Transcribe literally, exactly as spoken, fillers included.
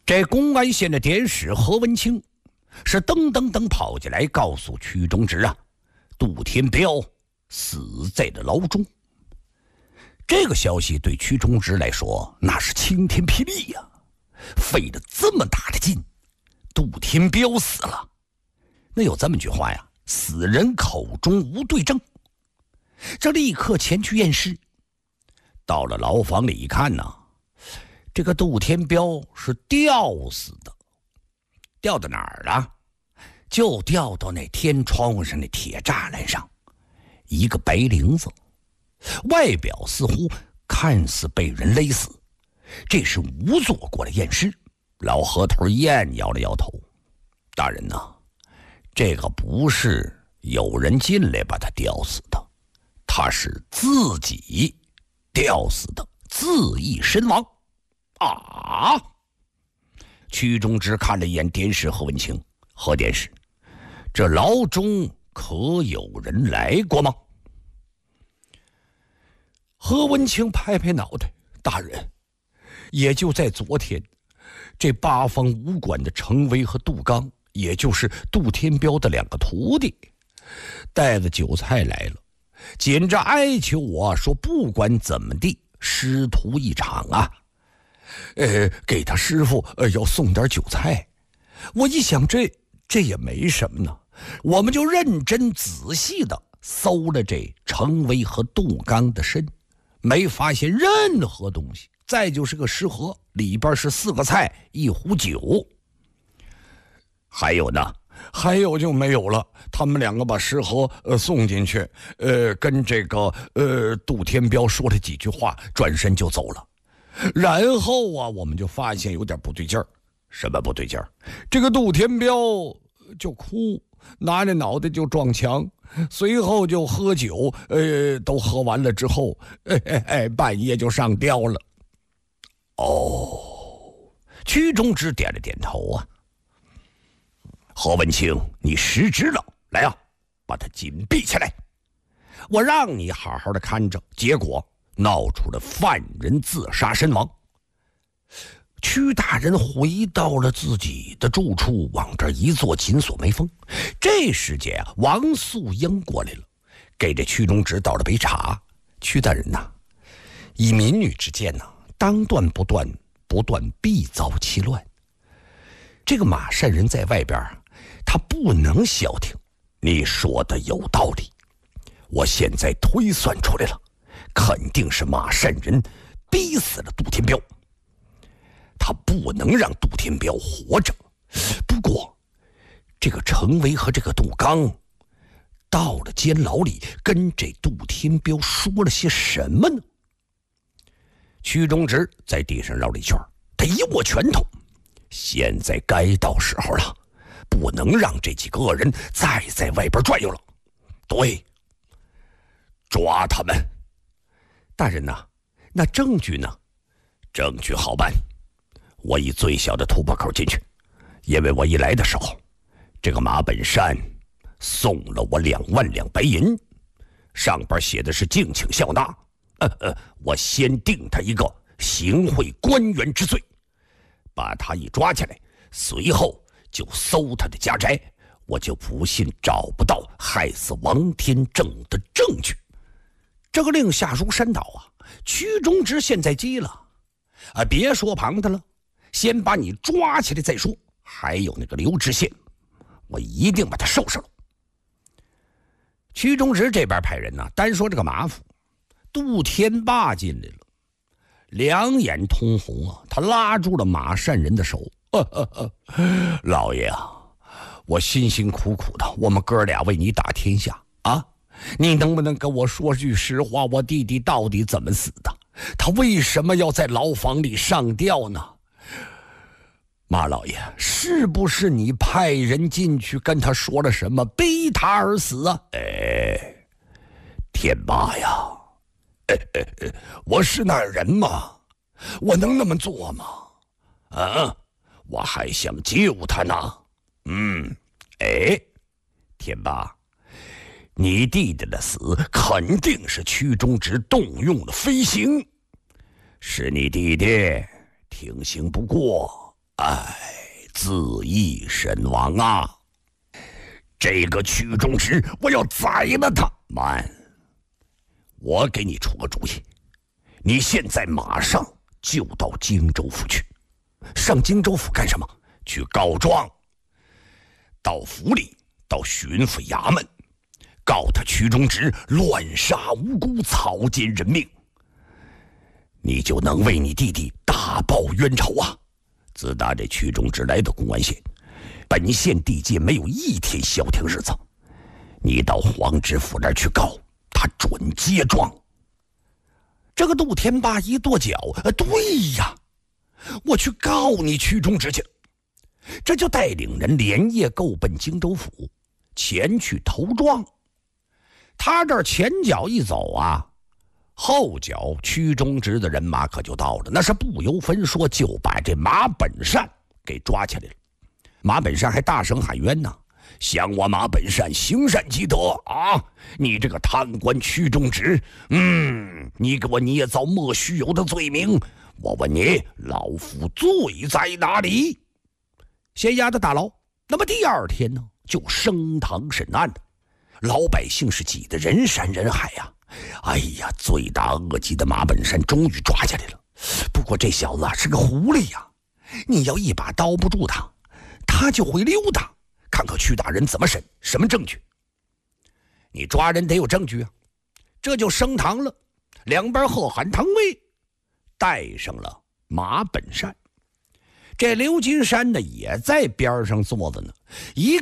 这公安县的典史何文清是噔噔噔跑进来告诉屈中直啊，杜天彪死在了牢中。这个消息对屈中直来说那是晴天霹雳呀、啊！费了这么大的劲，杜天彪死了。那有这么句话呀，死人口中无对证。这立刻前去验尸。到了牢房里一看呢，这个杜天彪是吊死的。吊到哪儿了？就吊到那天窗户上的铁栅栏上，一个白绫子，外表似乎看似被人勒死。这是仵作过来验尸。老河头一验，摇了摇头：“大人呐，这个不是有人进来把他吊死的，他是自己吊死的，自缢身亡。”啊！屈中直看了一眼典史何文清，何典史，这牢中可有人来过吗？何文清拍拍脑袋：“大人，也就在昨天，这八方武馆的程威和杜刚，也就是杜天彪的两个徒弟，带着韭菜来了，紧着哀求我说，不管怎么地，师徒一场啊，呃，给他师傅呃要送点韭菜。我一想，这这也没什么呢，我们就认真仔细的搜了这程威和杜刚的身，没发现任何东西。再就是个食盒，里边是四个菜，一壶酒。还有呢？还有就没有了。他们两个把食盒呃送进去，呃，跟这个呃杜天彪说了几句话，转身就走了。然后啊，我们就发现有点不对劲儿。什么不对劲儿？这个杜天彪就哭，拿着脑袋就撞墙，随后就喝酒，呃，都喝完了之后，哎哎哎，半夜就上吊了。哦，屈中直点了点头啊。何文清，你失职了，来啊，把他紧闭起来。我让你好好的看着，结果闹出了犯人自杀身亡。屈大人回到了自己的住处，往这一坐，紧锁眉峰。这时间啊，王素英过来了，给这屈中直倒了杯茶。屈大人呐、啊，以民女之见呐、啊，当断不断，不断必遭其乱。这个马善人在外边，他不能消停。你说的有道理，我现在推算出来了，肯定是马善人逼死了杜天彪。他不能让杜天彪活着。不过，这个程威和这个杜刚到了监牢里，跟这杜天彪说了些什么呢？屈中直在地上绕了一圈，他一握拳头，现在该到时候了，不能让这几个恶人再在外边转悠了。对，抓他们。大人呐、啊，那证据呢？证据好办，我以最小的突破口进去，因为我一来的时候，这个马本山送了我两万两白银，上边写的是敬请笑纳。呃呃，我先定他一个行贿官员之罪，把他一抓起来，随后就搜他的家宅，我就不信找不到害死王天正的证据。这个令下如山倒啊！屈中直现在急了啊！别说旁的了，先把你抓起来再说。还有那个刘知县，我一定把他收拾了。屈中直这边派人呢、啊，单说这个马府，杜天霸进来了，两眼通红啊！他拉住了马善人的手，呵呵呵，老爷啊，我辛辛苦苦的，我们哥俩为你打天下啊！你能不能跟我说句实话？我弟弟到底怎么死的？他为什么要在牢房里上吊呢？马老爷，是不是你派人进去跟他说了什么，逼他而死啊？哎，天霸呀，哎哎哎，我是那人吗？我能那么做吗？啊，我还想救他呢。嗯，哎，天霸，你弟弟的死肯定是屈中直动用了飞行，是你弟弟听信不过哎，自缢身亡啊！这个曲中直，我要宰了他！慢，我给你出个主意，你现在马上就到荆州府去。上荆州府干什么？去告状。到府里，到巡抚衙门，告他曲中直乱杀无辜，草菅人命，你就能为你弟弟大报冤仇啊！自打这曲中直来到公安县，本县地界没有一天消停日子。你到黄知府那儿去告，他准接状。这个陆天霸一跺脚，对呀，我去告你曲中直去。这就带领人连夜够奔荆州府，前去投状。他这前脚一走啊，后脚曲中直的人马可就到了，那是不由分说就把这马本善给抓起来了。马本善还大声喊冤呢，想我马本善行善积德啊！你这个贪官曲中直，嗯，你给我捏造莫须有的罪名，我问你，老夫罪在哪里？先押他打牢，那么第二天呢，就升堂审案。老百姓是挤得人山人海呀、啊！哎呀，罪大恶极的马本善终于抓下来了。不过这小子啊是个狐狸呀、啊，你要一把刀不住他，他就会溜达。看看曲大人怎么审，什么证据？你抓人得有证据啊！这就升堂了，两边喝喊堂尉，带上了马本善。这刘金山呢也在边上坐着呢，一